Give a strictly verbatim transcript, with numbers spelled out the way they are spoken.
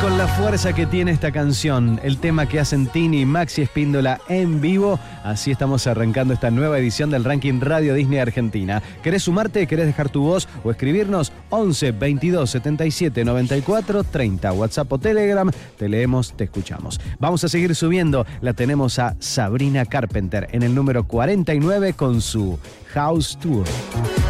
Con la fuerza que tiene esta canción, el tema que hacen Tini y Maxi Espíndola en vivo, así estamos arrancando esta nueva edición del Ranking Radio Disney Argentina. ¿Querés sumarte? ¿Querés dejar tu voz o escribirnos? once, veintidós, setenta y siete, noventa y cuatro, treinta, WhatsApp o Telegram, te leemos, te escuchamos. Vamos a seguir subiendo, la tenemos a Sabrina Carpenter en el número cuarenta y nueve con su House Tour.